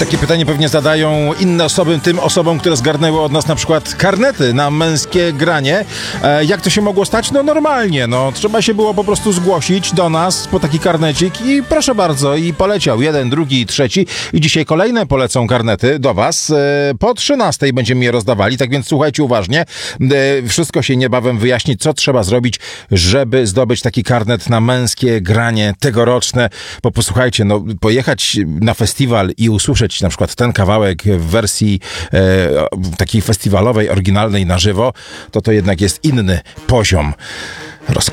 Takie pytanie pewnie zadają inne osoby, tym osobom, które zgarnęły od nas na przykład karnety na męskie granie. Jak to się mogło stać? No normalnie, trzeba się było po prostu zgłosić do nas po taki karnecik i proszę bardzo, i poleciał jeden, drugi, trzeci i dzisiaj kolejne polecą karnety do was. Po 13 będziemy je rozdawali, tak więc słuchajcie uważnie. Wszystko się niebawem wyjaśni, co trzeba zrobić, żeby zdobyć taki karnet na męskie granie tegoroczne. Bo posłuchajcie, pojechać na festiwal i usłyszeć na przykład ten kawałek w wersji takiej festiwalowej, oryginalnej na żywo, to jednak jest inny poziom.